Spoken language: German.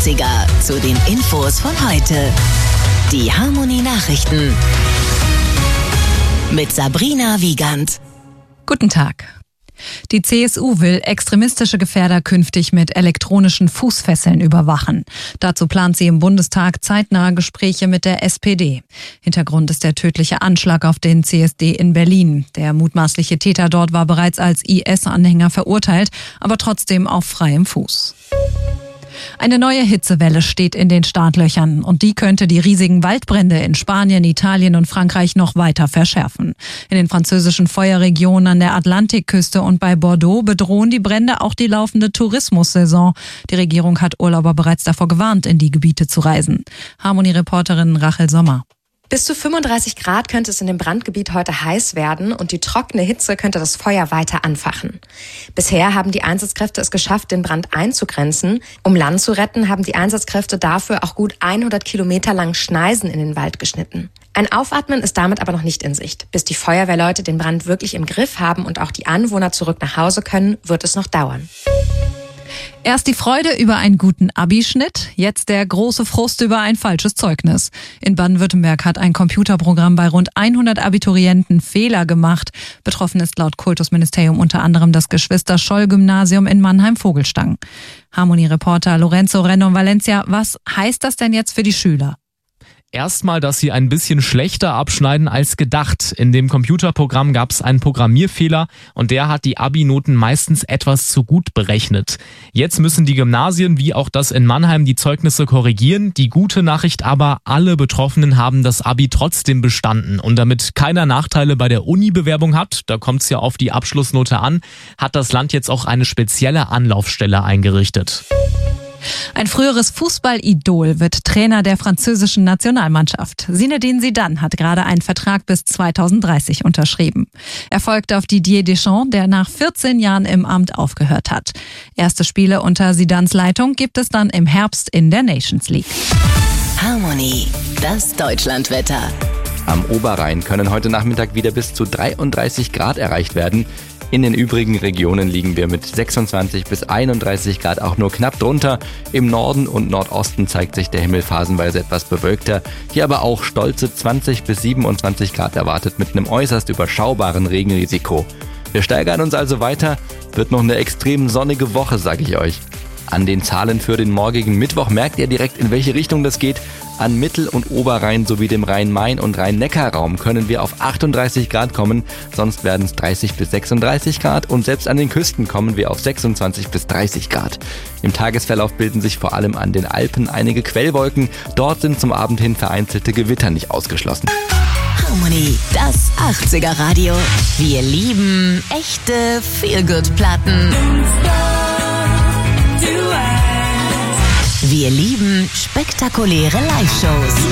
80er zu den Infos von heute. Die Harmony Nachrichten mit Sabrina Wiegand. Guten Tag. Die CSU will extremistische Gefährder künftig mit elektronischen Fußfesseln überwachen. Dazu plant sie im Bundestag zeitnahe Gespräche mit der SPD. Hintergrund ist der tödliche Anschlag auf den CSD in Berlin. Der mutmaßliche Täter dort war bereits als IS-Anhänger verurteilt, aber trotzdem auf freiem Fuß. Eine neue Hitzewelle steht in den Startlöchern und die könnte die riesigen Waldbrände in Spanien, Italien und Frankreich noch weiter verschärfen. In den französischen Feuerregionen an der Atlantikküste und bei Bordeaux bedrohen die Brände auch die laufende Tourismussaison. Die Regierung hat Urlauber bereits davor gewarnt, in die Gebiete zu reisen. Harmony-Reporterin Rachel Sommer. Bis zu 35 Grad könnte es in dem Brandgebiet heute heiß werden und die trockene Hitze könnte das Feuer weiter anfachen. Bisher haben die Einsatzkräfte es geschafft, den Brand einzugrenzen. Um Land zu retten, haben die Einsatzkräfte dafür auch gut 100 Kilometer lang Schneisen in den Wald geschnitten. Ein Aufatmen ist damit aber noch nicht in Sicht. Bis die Feuerwehrleute den Brand wirklich im Griff haben und auch die Anwohner zurück nach Hause können, wird es noch dauern. Erst die Freude über einen guten Abischnitt, jetzt der große Frust über ein falsches Zeugnis. In Baden-Württemberg hat ein Computerprogramm bei rund 100 Abiturienten Fehler gemacht. Betroffen ist laut Kultusministerium unter anderem das Geschwister-Scholl-Gymnasium in Mannheim-Vogelstang. Harmony-Reporter Lorenzo Reno-Valencia, was heißt das denn jetzt für die Schüler? Erstmal, dass sie ein bisschen schlechter abschneiden als gedacht. In dem Computerprogramm gab es einen Programmierfehler und der hat die Abi-Noten meistens etwas zu gut berechnet. Jetzt müssen die Gymnasien wie auch das in Mannheim die Zeugnisse korrigieren. Die gute Nachricht aber, alle Betroffenen haben das Abi trotzdem bestanden. Und damit keiner Nachteile bei der Uni-Bewerbung hat, da kommt es ja auf die Abschlussnote an, hat das Land jetzt auch eine spezielle Anlaufstelle eingerichtet. Ein früheres Fußballidol wird Trainer der französischen Nationalmannschaft. Zinedine Zidane hat gerade einen Vertrag bis 2030 unterschrieben. Er folgt auf Didier Deschamps, der nach 14 Jahren im Amt aufgehört hat. Erste Spiele unter Zidanes Leitung gibt es dann im Herbst in der Nations League. Harmony, das Deutschlandwetter. Am Oberrhein können heute Nachmittag wieder bis zu 33 Grad erreicht werden. In den übrigen Regionen liegen wir mit 26 bis 31 Grad auch nur knapp drunter. Im Norden und Nordosten zeigt sich der Himmel phasenweise etwas bewölkter. Hier aber auch stolze 20 bis 27 Grad erwartet mit einem äußerst überschaubaren Regenrisiko. Wir steigern uns also weiter. Wird noch eine extrem sonnige Woche, sage ich euch. An den Zahlen für den morgigen Mittwoch merkt ihr direkt, in welche Richtung das geht. An Mittel- und Oberrhein sowie dem Rhein-Main- und Rhein-Neckar-Raum können wir auf 38 Grad kommen, sonst werden es 30 bis 36 Grad und selbst an den Küsten kommen wir auf 26 bis 30 Grad. Im Tagesverlauf bilden sich vor allem an den Alpen einige Quellwolken. Dort sind zum Abend hin vereinzelte Gewitter nicht ausgeschlossen. Harmony, das 80er Radio. Wir lieben echte Feel-Good-Platten. Wir lieben spektakuläre Live-Shows.